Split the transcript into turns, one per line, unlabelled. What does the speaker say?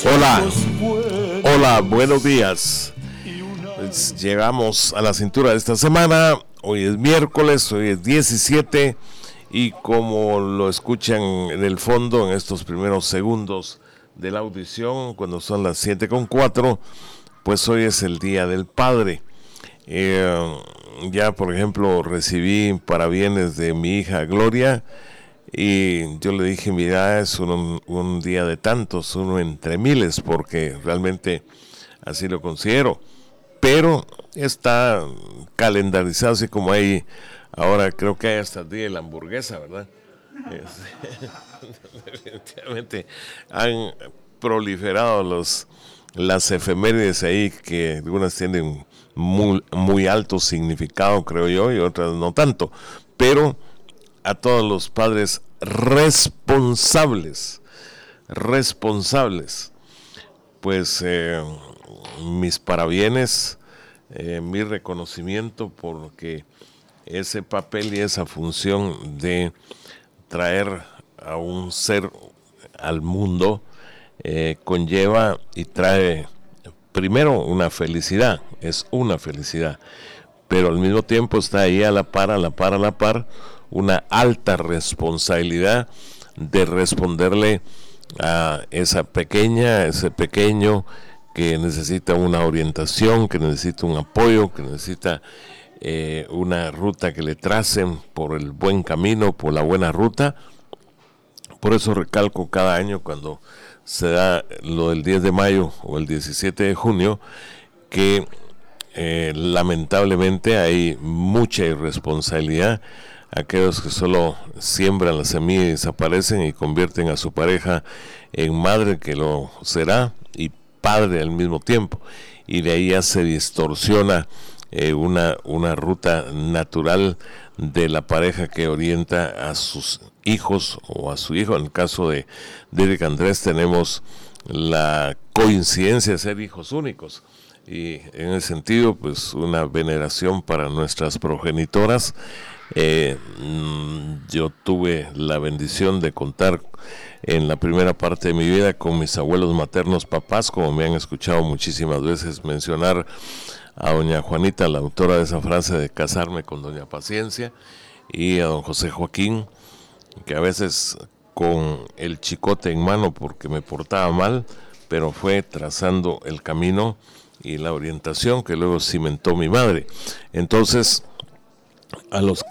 Hola, hola, buenos días. Pues llegamos a la cintura de esta semana. Hoy es miércoles, hoy es 17 y como lo escuchan en el fondo en estos primeros segundos de la audición, cuando son las 7:04, pues hoy es el Día del Padre. Ya por ejemplo recibí parabienes de mi hija Gloria. Y yo le dije, mira, es un día de tantos, uno entre miles, porque realmente así lo considero. Pero está calendarizado, así como hay, ahora creo que hay hasta el día de la hamburguesa, ¿verdad? Definitivamente han proliferado las efemérides ahí, que algunas tienen muy alto significado, creo yo, y otras no tanto. Pero a todos los padres responsables, pues mis parabienes, mi reconocimiento, porque ese papel y esa función de traer a un ser al mundo conlleva y trae primero una felicidad, es una felicidad, pero al mismo tiempo está ahí a la par, una alta responsabilidad de responderle a ese pequeño que necesita una orientación, que necesita un apoyo, que necesita una ruta que le tracen por el buen camino, por la buena ruta. Por eso recalco cada año cuando se da lo del 10 de mayo o el 17 de junio, que lamentablemente hay mucha irresponsabilidad. Aquellos que solo siembran la semilla y desaparecen y convierten a su pareja en madre, que lo será, y padre al mismo tiempo. Y de ahí ya se distorsiona una ruta natural de la pareja que orienta a sus hijos o a su hijo. En el caso de Derek Andrés tenemos la coincidencia de ser hijos únicos. Y en ese sentido, pues una veneración para nuestras progenitoras. Yo tuve la bendición de contar en la primera parte de mi vida con mis abuelos maternos papás, como me han escuchado muchísimas veces mencionar a doña Juanita, la autora de esa frase de casarme con doña Paciencia, y a don José Joaquín, que a veces con el chicote en mano porque me portaba mal, pero fue trazando el camino y la orientación que luego cimentó mi madre. Entonces, a los